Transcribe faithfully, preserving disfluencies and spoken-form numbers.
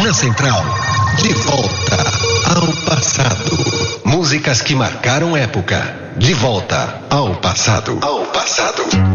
Na Central, de volta ao passado. Músicas que marcaram época. De volta ao passado. Ao passado.